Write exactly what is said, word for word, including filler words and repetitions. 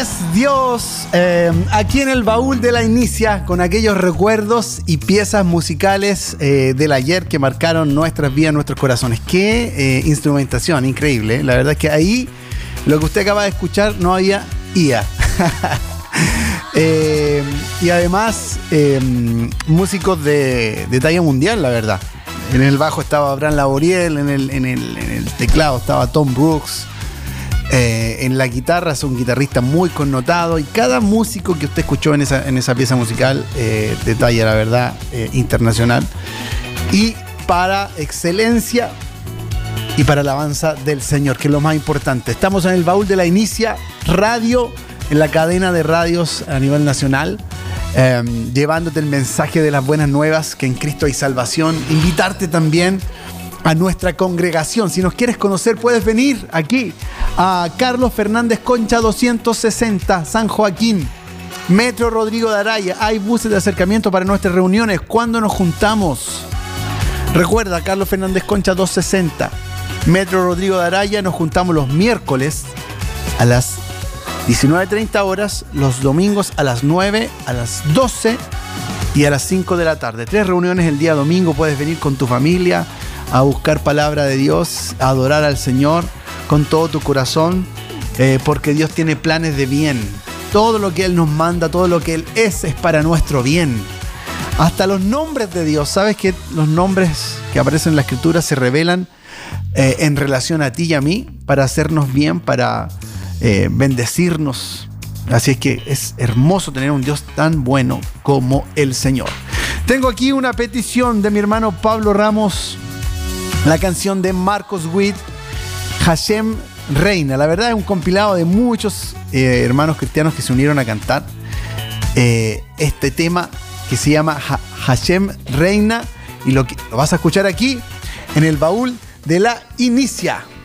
es Dios, eh, aquí en el baúl de la Inicia, con aquellos recuerdos y piezas musicales eh, del ayer que marcaron nuestras vidas, nuestros corazones. Qué eh, instrumentación, increíble. ¿eh? La verdad es que ahí, lo que usted acaba de escuchar, no había I A. eh, y además, eh, músicos de, de talla mundial, la verdad. En el bajo estaba Abraham Laboriel, en el, en el, en el teclado estaba Tom Brooks. Eh, en la guitarra es un guitarrista muy connotado, y cada músico que usted escuchó en esa, en esa pieza musical eh, de talla, la verdad, eh, internacional, y para excelencia y para alabanza del Señor, que es lo más importante. Estamos en el baúl de la Inicia Radio, en la cadena de radios a nivel nacional, eh, llevándote el mensaje de las buenas nuevas, que en Cristo hay salvación. Invitarte también a nuestra congregación. Si nos quieres conocer, puedes venir aquí a Carlos Fernández Concha doscientos sesenta, San Joaquín, Metro Rodrigo de Araya. Hay buses de acercamiento para nuestras reuniones. ¿Cuándo nos juntamos? Recuerda, Carlos Fernández Concha doscientos sesenta, Metro Rodrigo de Araya. Nos juntamos los miércoles a las diecinueve treinta horas, los domingos a las nueve, a las doce y a las cinco de la tarde. Tres reuniones el día domingo. Puedes venir con tu familia a buscar palabra de Dios, a adorar al Señor con todo tu corazón, eh, porque Dios tiene planes de bien. Todo lo que Él nos manda, todo lo que Él es, es para nuestro bien. Hasta los nombres de Dios. ¿Sabes que los nombres que aparecen en la Escritura se revelan eh, en relación a ti y a mí, para hacernos bien, para eh, bendecirnos? Así es que es hermoso tener un Dios tan bueno como el Señor. Tengo aquí una petición de mi hermano Pablo Ramos, la canción de Marcos Witt, Hashem Reina. La verdad es un compilado de muchos eh, hermanos cristianos que se unieron a cantar eh, este tema que se llama ha- Hashem Reina, y lo, que, lo vas a escuchar aquí en el baúl de la Inicia.